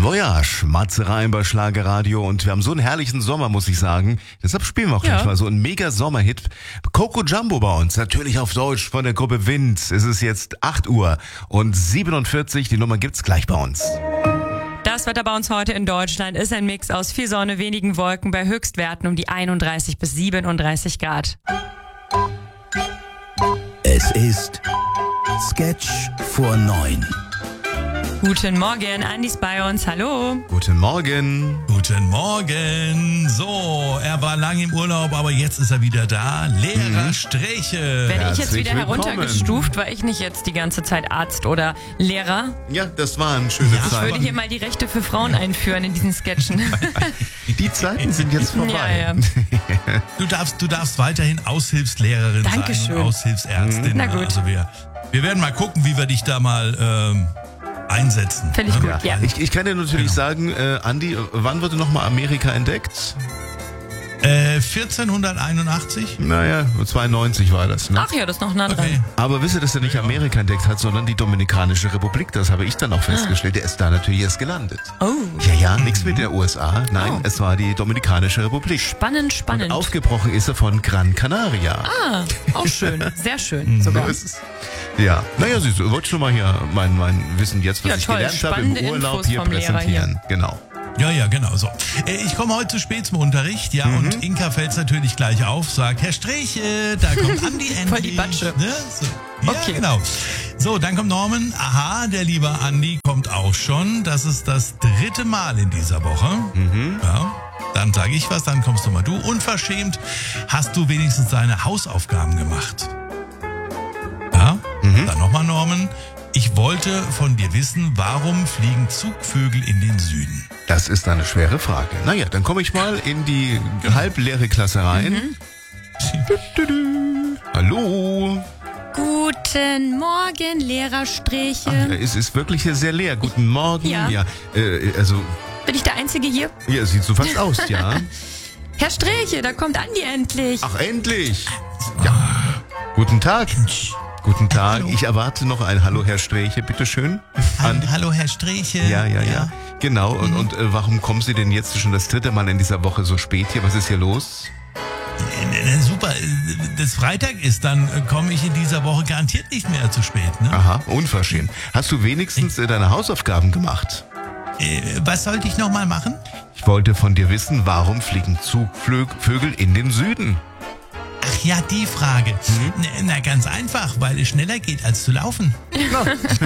Voyage, Matze Reim bei Schlagerradio und wir haben so einen herrlichen Sommer, muss ich sagen. Deshalb spielen wir auch gleich mal so einen mega Sommerhit. Coco Jumbo bei uns, natürlich auf Deutsch von der Gruppe Wind. Es ist jetzt 8 Uhr und 47, die Nummer gibt's gleich bei uns. Das Wetter bei uns heute in Deutschland ist ein Mix aus viel Sonne, wenigen Wolken bei Höchstwerten um die 31 bis 37 Grad. Es ist Sketch vor 9. Guten Morgen, Andi ist bei uns, hallo. Guten Morgen. Guten Morgen. So, er war lang im Urlaub, aber jetzt ist er wieder da. Lehrer Streche. Werde ich jetzt Herzlich wieder willkommen. heruntergestuft, weil ich nicht jetzt die ganze Zeit Arzt oder Lehrer? Ja, das waren schöne Ich Zeiten. würde hier mal die Rechte für Frauen einführen in diesen Sketchen. Die Zeiten sind jetzt vorbei. Ja. Du darfst weiterhin Aushilfslehrerin Dankeschön. sein und Aushilfsärztin. Na gut. Also wir werden mal gucken, wie wir dich da mal einsetzen. Finde ich gut, ja. Ich kann dir natürlich sagen, Andi, wann wurde nochmal Amerika entdeckt? 1481? Naja, 92 war das, ne? Ach ja, das ist noch nah dran. Okay. Aber wisst ihr, dass er nicht Amerika entdeckt hat, sondern die Dominikanische Republik? Das habe ich dann auch festgestellt. Der ist da natürlich erst gelandet. Oh, Ja, nichts mit der USA. Nein, es war die Dominikanische Republik. spannend. Und aufgebrochen ist er von Gran Canaria. Auch schön, sehr schön sogar. So ist es. Ja, naja, siehst du, wolltest du mal hier mein Wissen jetzt, was Ja, ich toll. gelernt habe im Spannende Urlaub Infos hier vom Lehrer präsentieren. Genau. Ja, genau so. Ich komme heute zu spät zum Unterricht, ja, und Inka fällt's natürlich gleich auf, sagt, Herr Streche, da kommt Andi endlich. Voll die Batsche. Ne? So. Ja, Okay. genau. So, dann kommt Norman. Aha, der liebe Andi kommt auch schon. Das ist das 3. Mal in dieser Woche. Ja. Dann sage ich was, dann kommst du mal du. Unverschämt, hast du wenigstens deine Hausaufgaben gemacht? Ja, dann nochmal Norman. Ich wollte von dir wissen, warum fliegen Zugvögel in den Süden? Das ist eine schwere Frage. Naja, dann komme ich mal in die halbleere Klasse rein. Hallo. Guten Morgen, Lehrer Streche. Es ist wirklich hier sehr leer. Guten Morgen. Ja. Also, Bin ich der Einzige hier? ja, sieht so fast aus, ja. Herr Streche, da kommt Andi endlich. Ach, endlich. Ja. Guten Tag. Guten Tag. Hallo. Ich erwarte noch ein Hallo, Herr Streche, bitteschön. Hallo, Herr Streche. Ja. Genau. Und warum kommen Sie denn jetzt schon das 3. Mal in dieser Woche so spät hier? Was ist hier los? Super, das Freitag ist, dann komme ich in dieser Woche garantiert nicht mehr zu spät. Ne? Aha, unverschämt. Hast du wenigstens deine Hausaufgaben gemacht? Was sollte ich nochmal machen? Ich wollte von dir wissen, warum fliegen Zugvögel in den Süden? Ach ja, die Frage. Na, ganz einfach, weil es schneller geht als zu laufen.